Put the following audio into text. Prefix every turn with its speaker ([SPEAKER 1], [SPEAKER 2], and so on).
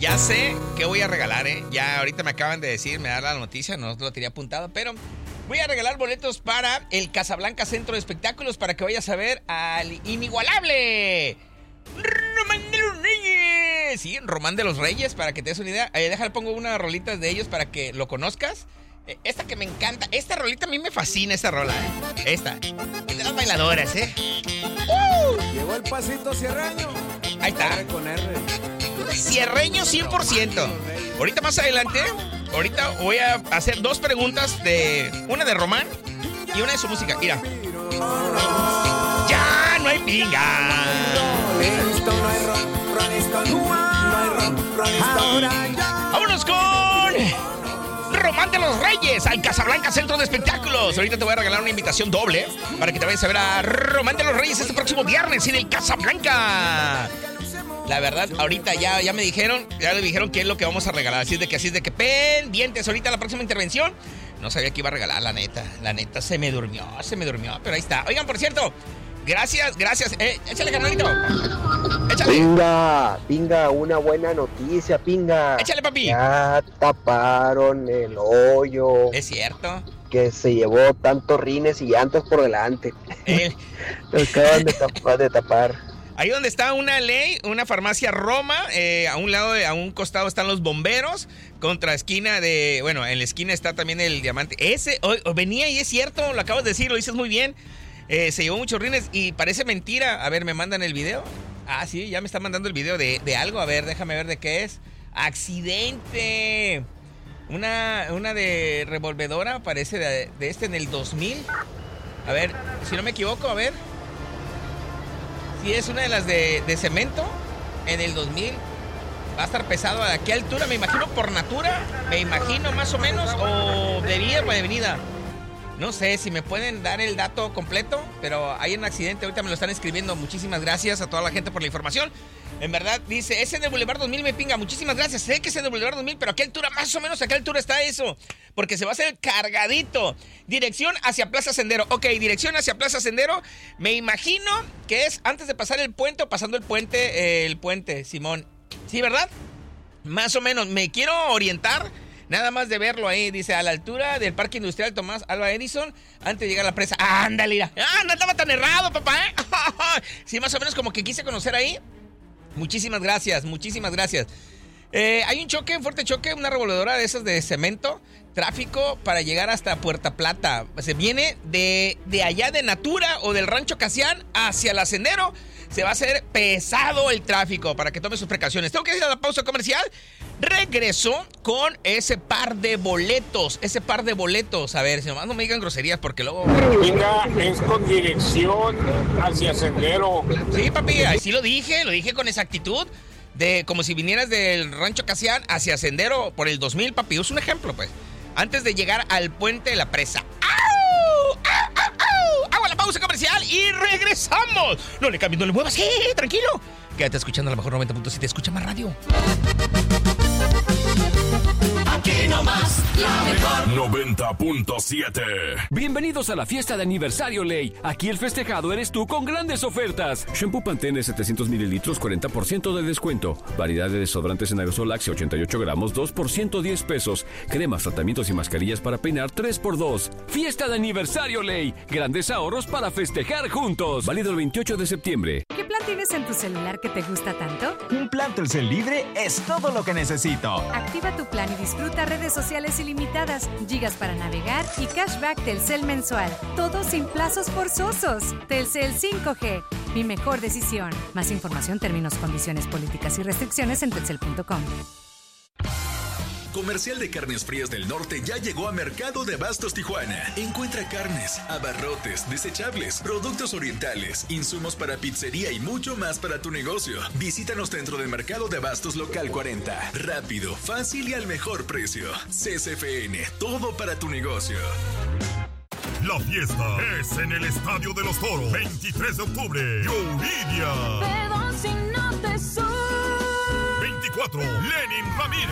[SPEAKER 1] Ya sé qué voy a regalar, ¿eh? Ya ahorita me acaban de decir, me da la noticia, no lo tenía apuntado, pero voy a regalar boletos para el Casablanca Centro de Espectáculos para que vayas a ver al inigualable Román de los Reyes. Sí, Román de los Reyes, para que te des una idea. Déjale, pongo unas rolitas de ellos para que lo conozcas. Esta que me encanta, esta rolita a mí me fascina, esta rola, ¿eh? Esta, es de las bailadoras, ¿eh?
[SPEAKER 2] Llegó el pasito cierreño.
[SPEAKER 1] Ahí está.
[SPEAKER 2] R con R.
[SPEAKER 1] Cierreño 100%. Ahorita más adelante, ahorita voy a hacer dos preguntas, una de Román y una de su música. Mira. Ya no hay pinga. Vámonos con Román de los Reyes al Casablanca Centro de Espectáculos. Ahorita te voy a regalar una invitación doble para que te vayas a ver a Román de los Reyes este próximo viernes en el Casablanca. La verdad, ahorita ya me dijeron, ya le dijeron qué es lo que vamos a regalar. Así es de que pendientes ahorita la próxima intervención. No sabía que iba a regalar, la neta se me durmió, pero ahí está. Oigan, por cierto, gracias. Échale, carnalito. Échale.
[SPEAKER 3] Pinga, una buena noticia, pinga.
[SPEAKER 1] Échale, papi.
[SPEAKER 3] Ya taparon el hoyo.
[SPEAKER 1] Es cierto.
[SPEAKER 3] Que se llevó tantos rines y llantas por delante. Lo acaban de tapar.
[SPEAKER 1] Ahí donde está una ley, una farmacia Roma, a un costado están los bomberos, contra esquina en la esquina está también el Diamante. Ese, venía y es cierto, lo acabas de decir, lo dices muy bien. Se llevó muchos rines y parece mentira. A ver, ¿me mandan el video? Ah, sí, ya me está mandando el video de algo. A ver, déjame ver de qué es. ¡Accidente! Una de revolvedora, parece de este en el 2000. A ver, si no me equivoco, a ver. Si es una de las de cemento en el 2000. Va a estar pesado. ¿A qué altura? Me imagino por Natura. Me imagino más o menos. O de vía o de avenida. No sé si me pueden dar el dato completo. Pero hay un accidente. Ahorita me lo están escribiendo. Muchísimas gracias a toda la gente por la información. En verdad, dice, ese de Boulevard 2000 me pinga. Muchísimas gracias. Sé que es de Boulevard 2000, pero ¿a qué altura? Más o menos, ¿a qué altura está eso? Porque se va a hacer cargadito. Dirección hacia Plaza Sendero. Ok, dirección hacia Plaza Sendero. Me imagino que es antes de pasar el puente o pasando el puente, Simón. ¿Sí, verdad? Más o menos. Me quiero orientar. Nada más de verlo ahí, dice, a la altura del Parque Industrial Tomás Alva Edison, antes de llegar a la presa. ¡Ándale! No estaba tan errado, papá, ¿eh? Sí, más o menos como que quise conocer ahí. Muchísimas gracias. Hay un fuerte choque, una revolvedora de esas de cemento, tráfico para llegar hasta Puerta Plata. Se viene de allá de Natura o del Rancho Casián hacia la Sendero. Se va a hacer pesado el tráfico para que tome sus precauciones. Tengo que ir a la pausa comercial. Regreso con ese par de boletos. A ver, si nomás no me digan groserías porque luego...
[SPEAKER 4] Venga, es con dirección hacia Sendero.
[SPEAKER 1] Sí, papi, así lo dije con exactitud. Como si vinieras del Rancho Casián hacia Sendero por el 2000, papi. Es un ejemplo, pues. Antes de llegar al puente de la presa. ¡Au! ¡Au, au, au! Hago la pausa comercial y regresamos. No le cambies, no le muevas. Tranquilo. Quédate escuchando a lo mejor 90.7. Escucha más radio.
[SPEAKER 5] Aquí nomás, la mejor
[SPEAKER 6] 90.7.
[SPEAKER 7] Bienvenidos a la fiesta de aniversario Ley. Aquí el festejado eres tú con grandes ofertas. Shampoo Pantene 700 mililitros, 40% de descuento. Variedad de desodorantes en aerosol Axe 88 gramos, 2 por 110 pesos. Cremas, tratamientos y mascarillas para peinar 3x2. Fiesta de aniversario Ley. Grandes ahorros para festejar juntos. Válido el 28 de septiembre.
[SPEAKER 8] ¿Qué plan tienes en tu celular que te gusta tanto?
[SPEAKER 9] Un plan Telcel libre es todo lo que necesito.
[SPEAKER 8] Activa tu plan y disfruta redes sociales ilimitadas, gigas para navegar y cashback Telcel mensual. Todo sin plazos forzosos. Telcel 5G. Mi mejor decisión. Más información, términos, condiciones, políticas y restricciones en telcel.com.
[SPEAKER 10] Comercial de Carnes Frías del Norte ya llegó a Mercado de Abastos Tijuana. Encuentra carnes, abarrotes, desechables, productos orientales, insumos para pizzería y mucho más para tu negocio. Visítanos dentro del Mercado de Abastos Local 40. Rápido, fácil y al mejor precio. CCFN, todo para tu negocio.
[SPEAKER 6] La fiesta es en el Estadio de los Toros. 23 de octubre, Yuridia.
[SPEAKER 5] Perdón si no te soy.
[SPEAKER 6] 24, Lenin Ramírez.